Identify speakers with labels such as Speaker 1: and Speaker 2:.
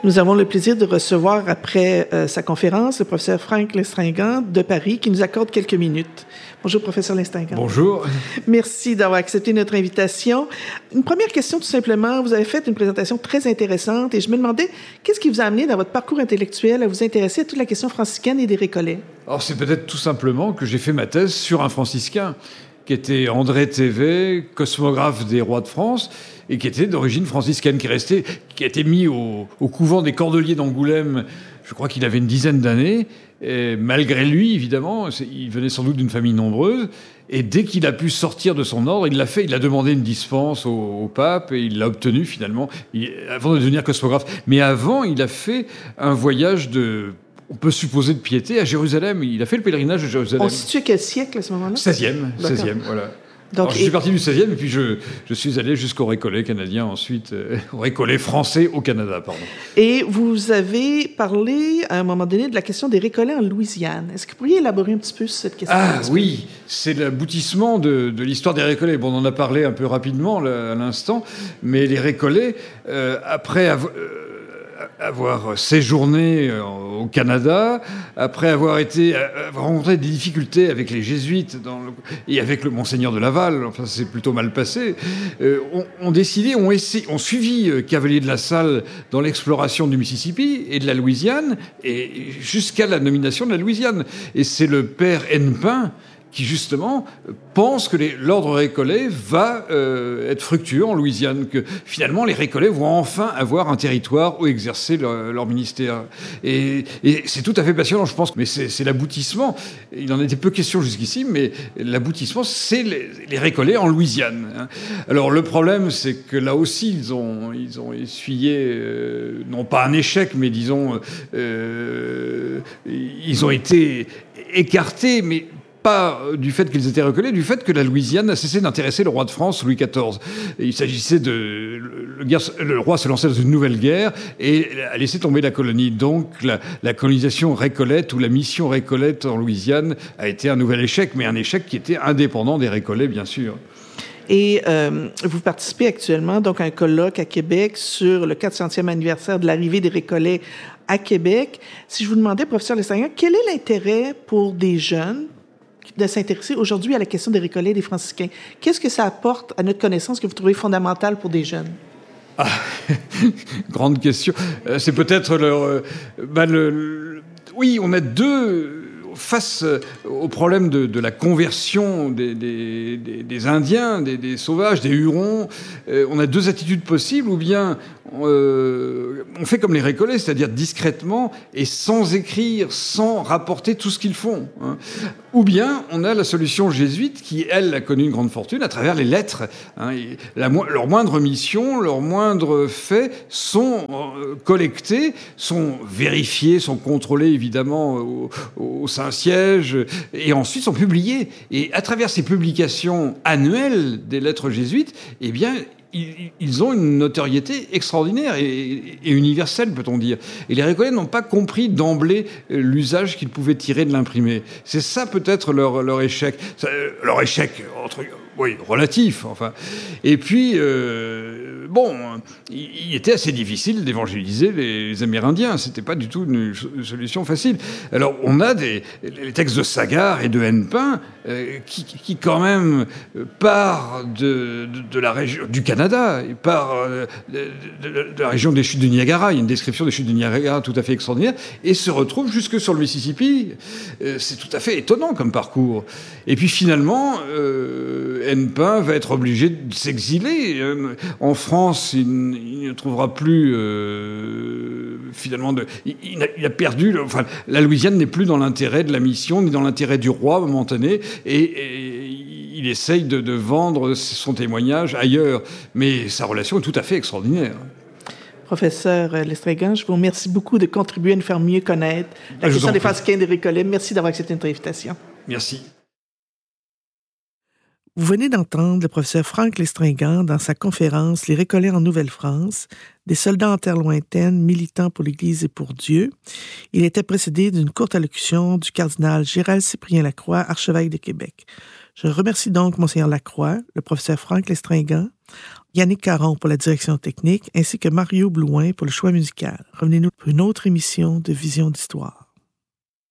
Speaker 1: Nous avons le plaisir de recevoir après sa conférence le professeur Franck Lestringant de Paris qui nous accorde quelques minutes. Bonjour, professeur Lestringant.
Speaker 2: Bonjour.
Speaker 1: Merci d'avoir accepté notre invitation. Une première question tout simplement. Vous avez fait une présentation très intéressante et je me demandais qu'est-ce qui vous a amené dans votre parcours intellectuel à vous intéresser à toute la question franciscaine et des récollets?
Speaker 2: Alors c'est peut-être tout simplement que j'ai fait ma thèse sur un franciscain qui était André Thévet, cosmographe des rois de France, et qui était d'origine franciscaine, qui a été mis au couvent des Cordeliers d'Angoulême, je crois qu'il avait une dizaine d'années, et malgré lui, évidemment, il venait sans doute d'une famille nombreuse, et dès qu'il a pu sortir de son ordre, il l'a fait, il a demandé une dispense au pape, et il l'a obtenue finalement, avant de devenir cosmographe. Mais avant, il a fait un voyage on peut supposer de piété, à Jérusalem. Il a fait le pèlerinage de Jérusalem.
Speaker 1: On se situe à quel siècle à ce moment-là?
Speaker 2: 16e, voilà. Donc, alors, je suis parti du 16e et puis je suis allé jusqu'au Récollet canadien, ensuite au Récollet français au Canada, pardon.
Speaker 1: Et vous avez parlé à un moment donné de la question des récollets en Louisiane. Est-ce que vous pourriez élaborer un petit peu sur cette question?
Speaker 2: Ah oui, c'est l'aboutissement de l'histoire des Récollets. Bon, on en a parlé un peu rapidement à l'instant, mais les Récollets, après avoir séjourné au Canada, après avoir rencontré des difficultés avec les jésuites et avec le Monseigneur de Laval, enfin c'est plutôt mal passé, ont suivi Cavelier de la Salle dans l'exploration du Mississippi et de la Louisiane, et jusqu'à la nomination de la Louisiane. Et c'est le père Hennepin qui, justement, pense que l'ordre récollet va être fructueux en Louisiane, que finalement, les récollets vont enfin avoir un territoire où exercer leur ministère. Et c'est tout à fait passionnant, je pense. Mais c'est l'aboutissement. Il en était peu question jusqu'ici, mais l'aboutissement, c'est les récollets en Louisiane. Alors, le problème, c'est que là aussi, ils ont essuyé, non pas un échec, mais disons, ils ont été écartés, mais pas du fait qu'ils étaient récollets, du fait que la Louisiane a cessé d'intéresser le roi de France, Louis XIV. Et il s'agissait le roi se lançait dans une nouvelle guerre et a laissé tomber la colonie. Donc la colonisation récollette ou la mission récollette en Louisiane a été un nouvel échec, mais un échec qui était indépendant des récollets, bien sûr.
Speaker 1: Et vous participez actuellement donc à un colloque à Québec sur le 400e anniversaire de l'arrivée des récollets à Québec. Si je vous demandais, professeur Lestringant, quel est l'intérêt pour des jeunes de s'intéresser aujourd'hui à la question des récollets et des franciscains? Qu'est-ce que ça apporte à notre connaissance que vous trouvez fondamentale pour des jeunes?
Speaker 2: Ah, grande question. C'est peut-être oui, on a face au problème de la conversion des Indiens, des sauvages, des Hurons, on a deux attitudes possibles. Ou bien on fait comme les récollets, c'est-à-dire discrètement et sans écrire, sans rapporter tout ce qu'ils font. Ou bien on a la solution jésuite qui, elle, a connu une grande fortune à travers les lettres. Leur moindre mission, leurs moindres faits sont collectés, sont vérifiés, sont contrôlés évidemment au Saint-Siège, et ensuite sont publiés. Et à travers ces publications annuelles des lettres jésuites, eh bien, ils ont une notoriété extraordinaire et universelle, peut-on dire. Et les récollets n'ont pas compris d'emblée l'usage qu'ils pouvaient tirer de l'imprimé. C'est ça peut-être leur échec. Leur échec, relatif, enfin. Et puis, il était assez difficile d'évangéliser les Amérindiens. C'était pas du tout une solution facile. Alors, on a les textes de Sagard et de Hennepin qui quand même part de la région du Canada, et part de la région des chutes du Niagara. Il y a une description des chutes du Niagara tout à fait extraordinaire, et se retrouve jusque sur le Mississippi. C'est tout à fait étonnant comme parcours. Et puis finalement, Hennepin va être obligé de s'exiler. En France, il ne trouvera plus finalement il a perdu. Enfin, la Louisiane n'est plus dans l'intérêt de la mission, ni dans l'intérêt du roi momentané, et il essaye de vendre son témoignage ailleurs. Mais sa relation est tout à fait extraordinaire.
Speaker 1: Professeur Lestringant, je vous remercie beaucoup de contribuer à nous faire mieux connaître la question des franciscains et des récollets. Merci d'avoir accepté notre invitation.
Speaker 2: Merci.
Speaker 1: Vous venez d'entendre le professeur Franck Lestringant dans sa conférence « Les récollets en Nouvelle-France, des soldats en terre lointaine, militants pour l'Église et pour Dieu ». Il était précédé d'une courte allocution du cardinal Gérald Cyprien Lacroix, archevêque de Québec. Je remercie donc Monseigneur Lacroix, le professeur Franck Lestringant Yannick Caron pour la direction technique, ainsi que Mario Blouin pour le choix musical. Revenez-nous pour une autre émission de Vision d'Histoire.